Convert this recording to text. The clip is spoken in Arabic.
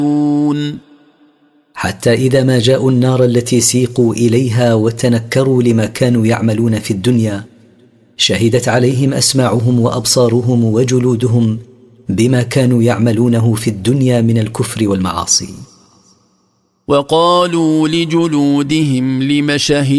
حتى إذا ما جاءوا النار التي سيقوا إليها وتنكروا لما كانوا يعملون في الدنيا، شهدت عليهم أسماعهم وأبصارهم وجلودهم بما كانوا يعملونه في الدنيا من الكفر والمعاصي. وقالوا لجلودهم لم شهدتم